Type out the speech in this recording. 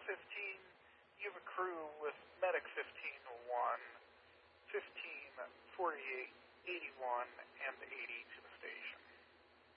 15, you have a crew with Medic 15-1, 15-48,